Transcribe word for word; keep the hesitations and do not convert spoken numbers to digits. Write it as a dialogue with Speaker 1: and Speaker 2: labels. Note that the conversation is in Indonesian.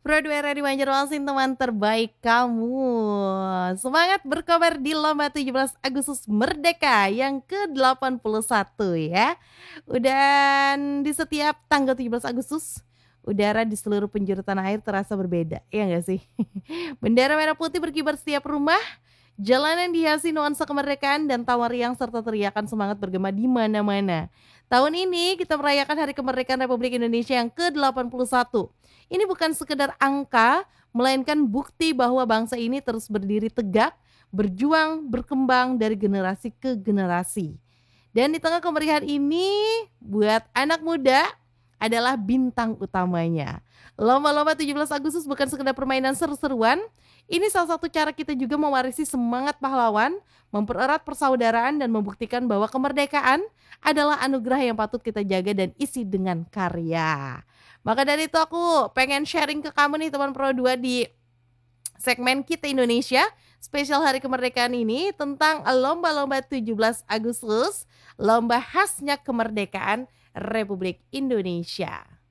Speaker 1: Pro dua R di Banjarmasin, teman terbaik kamu. Semangat berkobar di lomba tujuh belas Agustus Merdeka yang ke delapan puluh satu ya. Dan di setiap tanggal tujuh belas Agustus, udara di seluruh penjuru tanah air terasa berbeda, ya nggak sih? Bendera merah putih berkibar setiap rumah, jalanan dihiasi nuansa kemerdekaan dan tawa riang serta teriakan semangat bergema di mana-mana. Tahun ini kita merayakan Hari Kemerdekaan Republik Indonesia yang ke delapan puluh satu. Ini bukan sekedar angka, melainkan bukti bahwa bangsa ini terus berdiri tegak, berjuang, berkembang dari generasi ke generasi. Dan di tengah kemeriahan ini, buat anak muda adalah bintang utamanya. Lomba-lomba tujuh belas Agustus bukan sekedar permainan seru-seruan, ini salah satu cara kita juga mewarisi semangat pahlawan, mempererat persaudaraan dan membuktikan bahwa kemerdekaan adalah anugerah yang patut kita jaga dan isi dengan karya. Maka dari itu aku pengen sharing ke kamu nih teman Pro dua di segmen Kita Indonesia spesial Hari Kemerdekaan ini tentang lomba-lomba tujuh belas Agustus, lomba khasnya kemerdekaan Republik Indonesia.